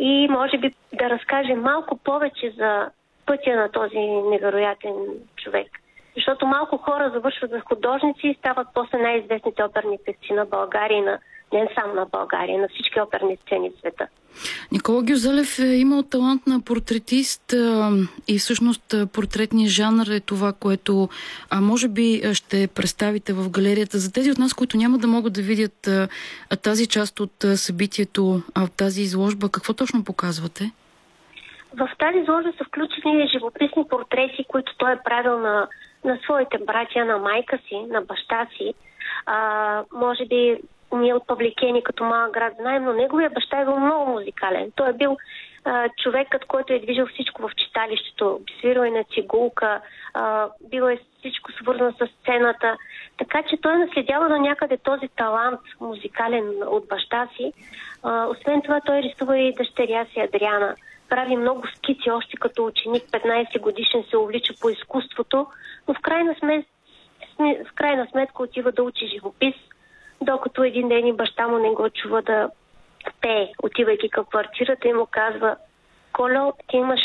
и може би да разкаже малко повече за пътя на този невероятен човек. Защото малко хора завършват за художници и стават после най-известните оперни певци на България, не само на България, на всички оперни сцени в света. Никола Гюзелев е имал талант на портретист и всъщност портретният жанр е това, което може би ще представите в галерията. За тези от нас, които няма да могат да видят тази част от събитието, тази изложба, какво точно показвате? В тази изложба са включени живописни портрети, които той е правил на своите братя, на майка си, на баща си. Може би ние от Павликени като малък град знаем, но неговия баща е бил много музикален. Той е бил човекът, който е движил всичко в читалището. Свирил е на цигулка, бил е всичко свързано с сцената. Така че той наследява до някъде този талант музикален от баща си. Освен това той рисува и дъщеря си Адриана. Прави много скици, още като ученик, 15 годишен се увлича по изкуството, но в крайна сметка отива да учи живопис, докато един ден и баща му не го чува да пее, отивайки към квартирата и му казва: Коло, ти имаш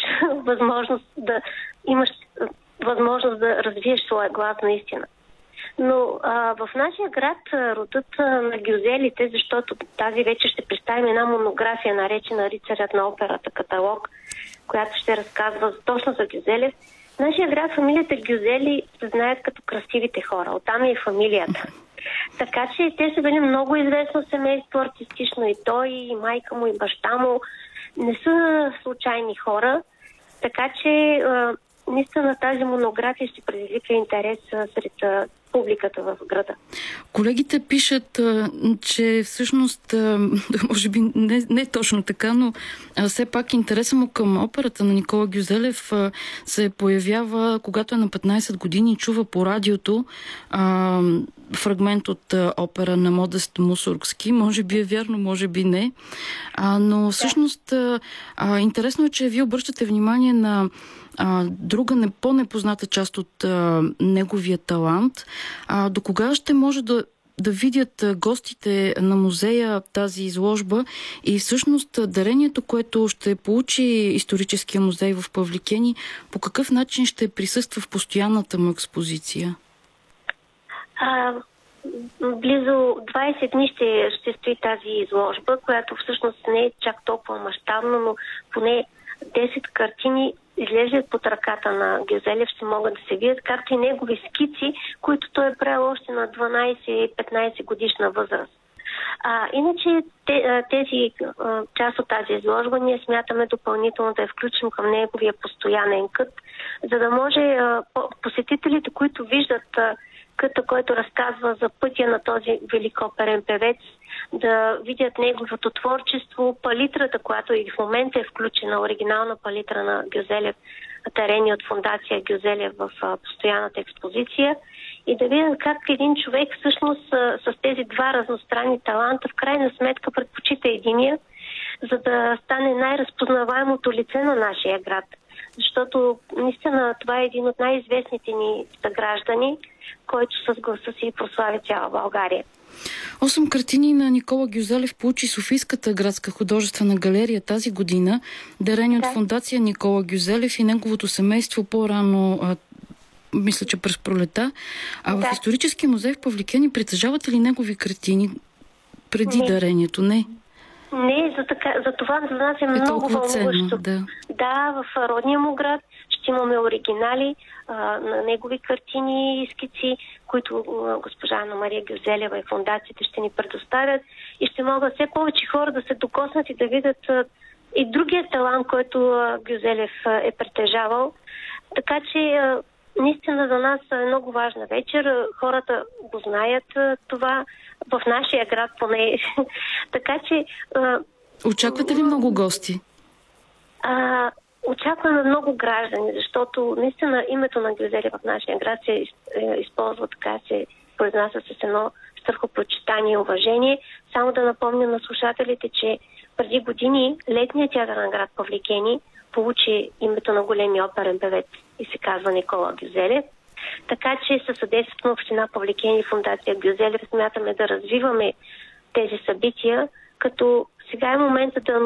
възможност да развиеш своя глас наистина. Но в нашия град родът на Гюзелите, защото тази вечер ще представим една монография, наречена "Рицарят на операта" каталог, която ще разказва точно за Гюзелев. В нашия град фамилията Гюзели се знаят като красивите хора. Оттам е и фамилията. Така че те са били много известно семейство артистично, и той, и майка му, и баща му. Не са случайни хора. Така че наистина тази монография ще предизвика интерес сред публиката в града. Колегите пишат, че всъщност, може би не точно така, но все пак интересът му към операта на Никола Гюзелев се появява, когато е на 15 години и чува по радиото фрагмент от опера на Модест Мусоргски. Може би е вярно, може би не. Но всъщност интересно е, че вие обръщате внимание на друга по-непозната част от неговия талант. До кога ще може да видят гостите на музея тази изложба и всъщност дарението, което ще получи историческия музей в Павликени, по какъв начин ще присъства в постоянната му експозиция? Близо 20 дни ще стои тази изложба, която всъщност не е чак толкова мащабна, но поне 10 картини излезят под ръката на Гюзелев, ще могат да се видят, както и негови скици, които той е правил още на 12-15 годишна възраст. Иначе тези част от тази изложба ние смятаме допълнително да я включим към неговия постоянен кът, за да може посетителите, които виждат къта, който разказва за пътя на този велик оперен певец, да видят неговото творчество, палитрата, която и в момента е включена, оригинална палитра на Гюзелев, дарение от фондация Гюзелев в постоянната експозиция, и да видят как един човек всъщност с тези два разностранни таланта в крайна сметка предпочита единия, за да стане най-разпознаваемото лице на нашия град. Защото наистина това е един от най-известните ни съграждани, който с гласа си прослави цяла България. 8 картини на Никола Гюзелев получи Софийската градска художествена галерия тази година, дарени от фондация Никола Гюзелев и неговото семейство по-рано, мисля, че през пролета. В Историческия музей в Павликени притежавате ли негови картини преди дарението? Не. Не, за това за нас е много вълнуващо. Да, в родния му град ще имаме оригинали на негови картини и скици, които госпожа Анна Мария Гюзелева и фондациите ще ни предоставят, и ще могат все повече хора да се докоснат и да видят и другия талант, който Гюзелев е притежавал. Така че наистина за нас е много важна вечер. Хората го знаят това, в нашия град поне. Така че... Очаквате ли много гости? Очакваме много граждани, защото наистина името на Гюзелев в нашия град се използва, така се произнася с едно страхопочитание и уважение. Само да напомня на слушателите, че преди години летният театър на град Павликени получи името на големия оперен певец и се казва Никола Гюзелев. Така че със съдействието на община Павликени и фондация Гюзелев смятаме да развиваме тези събития, като сега е момента да